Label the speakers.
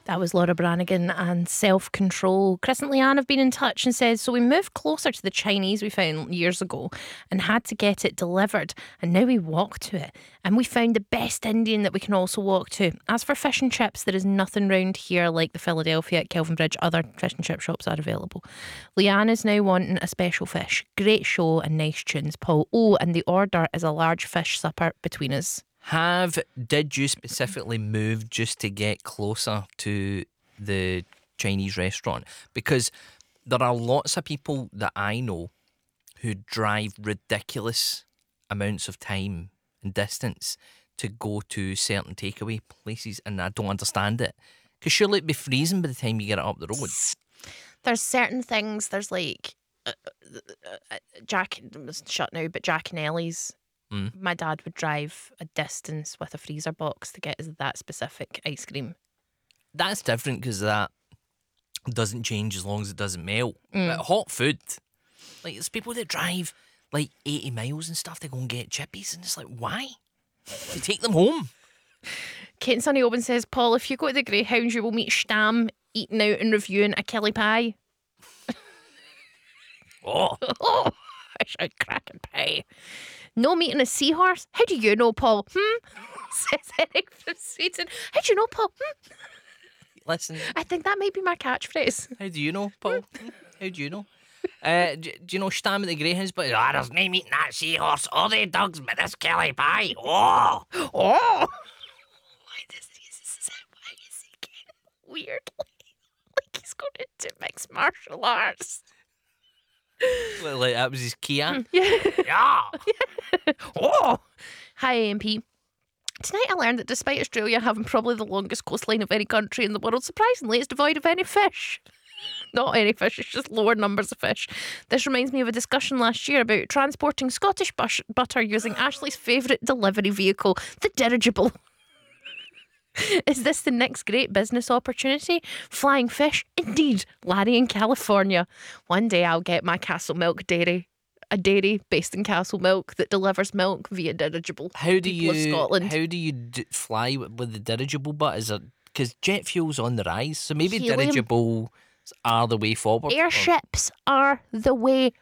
Speaker 1: That was Laura Branigan and Self-Control. Chris and Leanne have been in touch and says, so we moved closer to the Chinese we found years ago and had to get it delivered. And now we walk to it. And we found the best Indian that we can also walk to. As for fish and chips, there is nothing round here like the Philadelphia at Kelvin Bridge. Other fish and chip shops are available. Leanne is now wanting a special fish. Great show and nice tunes, Paul. Oh, and the order is a large fish supper between us.
Speaker 2: Did you specifically move just to get closer to the Chinese restaurant? Because there are lots of people that I know who drive ridiculous amounts of time and distance to go to certain takeaway places, and I don't understand it. Because surely it'd be freezing by the time you get it up the road.
Speaker 1: There's certain things, there's like Jack, it's shut now, but Jack and Ellie's. My dad would drive a distance with a freezer box to get that specific ice cream.
Speaker 2: That's different because that doesn't change as long as it doesn't melt. But hot food, like there's people that drive like 80 miles and stuff to go and get chippies, and it's like, why? You take them home.
Speaker 1: Kate and Sonny Owen says, Paul, if you go to the Greyhounds, you will meet Stam eating out and reviewing a Kelly pie.
Speaker 2: Oh,
Speaker 1: I should crack and pie. No meeting a seahorse? How do you know, Paul? Says Eric from Sweden. How do you know, Paul?
Speaker 2: listen.
Speaker 1: I think that might be my catchphrase.
Speaker 2: How do you know, Paul? How do you know? Do you know Stam at the Greyhounds? But there's no meeting that seahorse or the dogs, but this Kelly pie. Oh!
Speaker 1: Why is he getting weirdly like he's going into mixed martial arts?
Speaker 2: Well, like that was his Kia.
Speaker 1: Yeah. Oh! Hi, AMP. Tonight I learned that despite Australia having probably the longest coastline of any country in the world, surprisingly it's devoid of any fish. Not any fish, it's just lower numbers of fish. This reminds me of a discussion last year about transporting Scottish butter using Ashley's favourite delivery vehicle, the dirigible. Is this the next great business opportunity? Flying fish? Indeed, Larry in California. One day I'll get my Castle Milk dairy. A dairy based in Castle Milk that delivers milk via dirigible.
Speaker 2: How do you
Speaker 1: Scotland.
Speaker 2: How do you fly with the dirigible? But is it because jet fuel's on the rise? So maybe
Speaker 1: Helium.
Speaker 2: dirigibles are the way forward.
Speaker 1: Airships are the way